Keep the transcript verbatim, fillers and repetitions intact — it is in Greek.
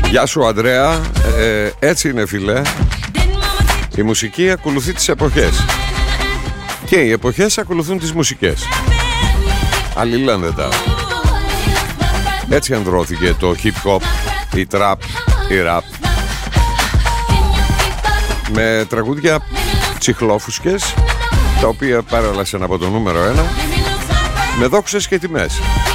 Γεια σου Ανδρέα, ε, έτσι είναι φίλε. Η μουσική ακολουθεί τις εποχές και οι εποχές ακολουθούν τις μουσικές. Αλληλένδετα. Έτσι ανδρώθηκε το hip hop, η trap, η rap, με τραγούδια τσιχλόφουσκες, τα οποία παρέλασαν από το νούμερο ένα, με δόξες και τιμές.